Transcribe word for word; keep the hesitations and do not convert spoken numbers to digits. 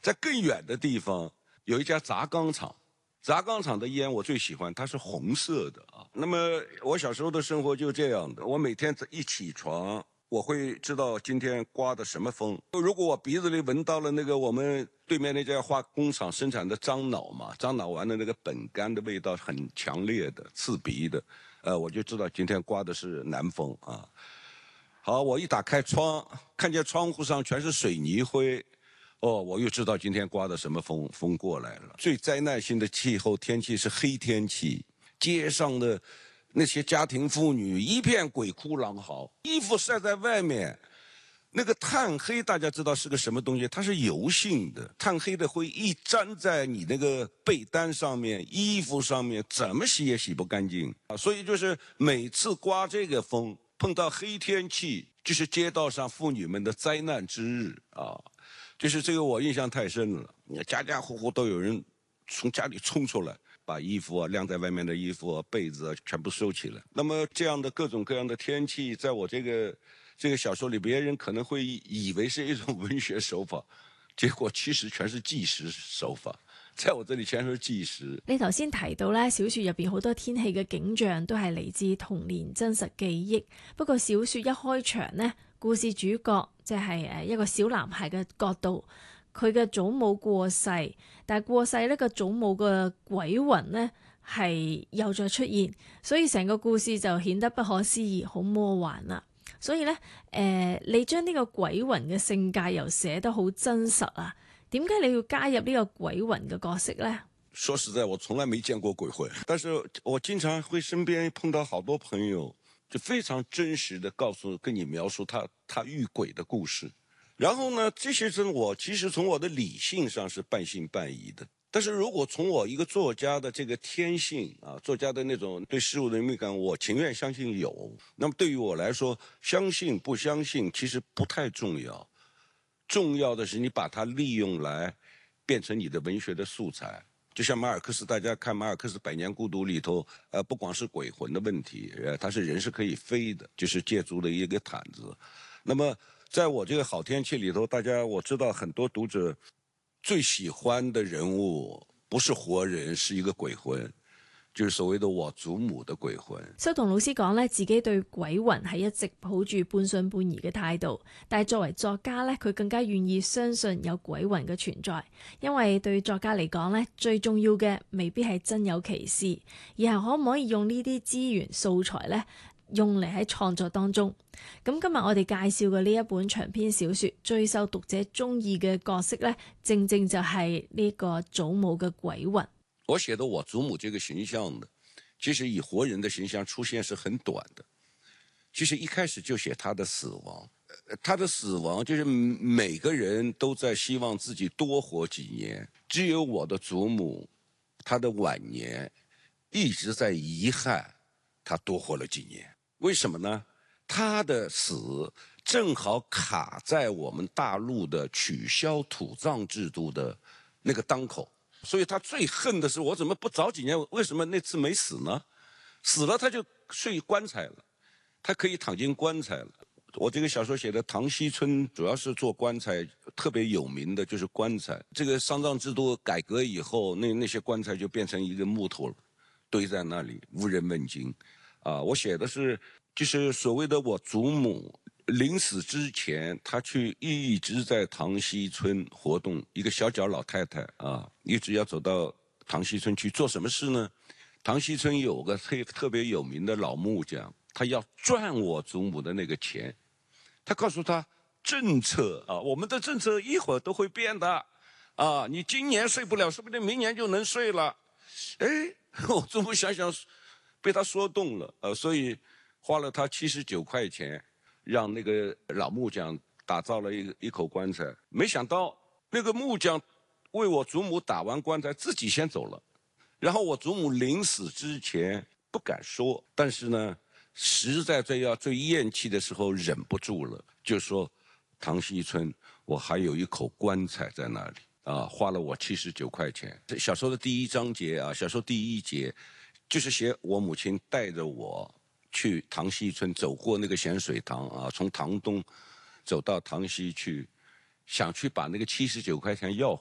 在更远的地方有一家轧钢厂，轧钢厂的烟我最喜欢，它是红色的啊。那么我小时候的生活就这样的，我每天一起床，我会知道今天刮的什么风。如果我鼻子里闻到了那个我们对面那家化工厂生产的樟脑嘛，樟脑丸的那个本干的味道很强烈的，刺鼻的，呃，我就知道今天刮的是南风啊。好，我一打开窗，看见窗户上全是水泥灰。哦，我又知道今天刮的什么风，风过来了。最灾难性的气候天气是黑天气，街上的那些家庭妇女一片鬼哭狼嚎，衣服晒在外面，那个炭黑大家知道是个什么东西？它是油性的，炭黑的灰一粘在你那个被单上面、衣服上面，怎么洗也洗不干净啊！所以就是每次刮这个风，碰到黑天气，就是街道上妇女们的灾难之日啊！就是这个我印象太深了，家家户户都有人从家里冲出来，把衣服啊晾在外面的衣服啊、被子啊全部收起来。那么这样的各种各样的天气，在我这个这个小说里，别人可能会以为是一種文學手法，結果其實全是紀實手法。在我這裡全是紀實。 你頭先提到咧，小說入邊好多天氣嘅景象都係嚟自童年真實記憶。不過小說一開場呢，故事主角即係誒一個小男孩嘅角度，佢嘅祖母過世，但係過世呢個祖母嘅鬼魂呢係又再出現，所以成個故事就顯得不可思議，好魔幻啦。所以咧，誒、呃，你將呢個鬼魂嘅性格又寫得好真實啊！點解你要加入呢個鬼魂嘅角色呢？ 說實在，我從來沒見過鬼魂，但是我經常會身邊碰到好多朋友，就非常真實的告訴跟你描述他他遇鬼的故事。然後呢，這些人我其實從我的理性上是半信半疑的。但是如果從我一個作家的這個天性啊，作家的那種對事物的敏感，我情願相信有。那麼對於我來說，相信不相信其實不太重要，重要的是你把它利用來變成你的文學的素材。就像馬爾克斯，大家看馬爾克斯《百年孤獨》裏頭，呃，不光是鬼魂的問題，呃，它是人是可以飛的，就是借助的一個毯子。那麼在我這個好天氣裏頭，大家我知道很多讀者最喜歡的人物不是活人，是一個鬼魂，就是所謂的我祖母的鬼魂。 修童老師講咧，自己對鬼魂係一直抱住半信半疑嘅態度，但係作為作家咧，佢更加願意相信有鬼魂嘅存在，因為對作家嚟講咧，最重要嘅未必係真有其事，而係可唔可以用呢啲資源素材咧，用嚟喺創作當中。咁今日我哋介紹嘅呢一本長篇小說最受讀者中意嘅角色呢，正正就係呢個祖母嘅鬼魂。 我寫的我祖母這個形象的，其實以活人的形象出現是很短的。其實一開始就寫她的死亡，她的死亡就是每個人都在希望自己多活幾年，只有我的祖母，她的晚年一直在遺憾她多活了幾年。為什麼呢？他的死正好卡在我們大陸的取消土葬制度的那個當口，所以他最恨的是我怎麼不早幾年，為什麼那次沒死呢？死了他就睡棺材了，他可以躺進棺材了。我這個小說寫的塘溪村主要是做棺材，特別有名的就是棺材。這個喪葬制度改革以後，那那些棺材就變成一個木頭了，堆在那裡無人問津。啊，我寫的是就是所謂的我祖母臨死之前，她去一直在塘溪村活動，一個小腳老太太啊，一直要走到塘溪村去做什麼事呢？塘溪村有個特特別有名的老木匠，他要賺我祖母的那個錢，他告訴他政策啊，我們的政策一會兒都會變的啊，你今年睡不了，說不定明年就能睡了。哎，我祖母想想被他說動了，呃，所以花了他七十九塊錢，讓那個老木匠打造了一個一口棺材。沒想到那個木匠為我祖母打完棺材，自己先走了。然後我祖母臨死之前不敢說，但是呢，實在最要最咽氣的時候忍不住了，就說塘溪村我還有一口棺材在那裡啊，花了我七十九塊錢。小說的第一章節啊，小說第一節。就是寫我母親帶着我去塘溪村，走過那個鹹水塘啊，從塘東走到塘溪去，想去把那個七十九塊錢要